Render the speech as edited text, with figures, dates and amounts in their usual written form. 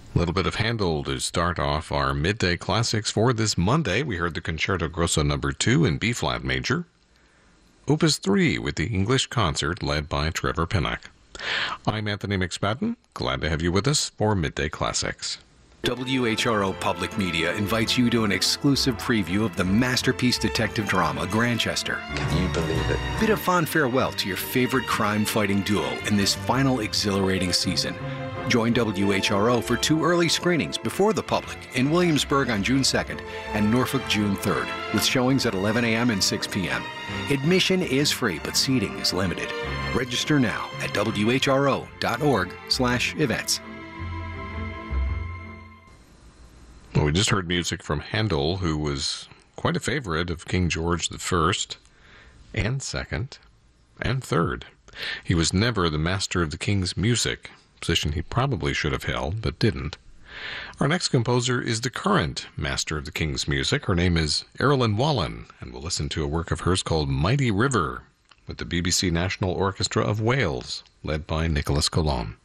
A little bit of Handel to start off our midday classics for this Monday. We heard the Concerto Grosso No. 2 in B-flat major. Opus 3 with the English Concert led by Trevor Pinnock. I'm Anthony McSpadden. Glad to have you with us for Midday Classics. WHRO Public Media invites you to an exclusive preview of the masterpiece detective drama, Grantchester. Can you believe it? Bid a fond farewell to your favorite crime-fighting duo in this final exhilarating season. Join WHRO for 2 early screenings before the public in Williamsburg on June 2nd and Norfolk June 3rd, with showings at 11 a.m. and 6 p.m. Admission is free, but seating is limited. Register now at whro.org/events. Well, we just heard music from Handel, who was quite a favorite of King George I and II and III. He was never the master of the king's music, position he probably should have held, but didn't. Our next composer is the current master of the king's music. Her name is Erilyn Wallen, and we'll listen to a work of hers called Mighty River with the BBC National Orchestra of Wales, led by Nicholas Colon.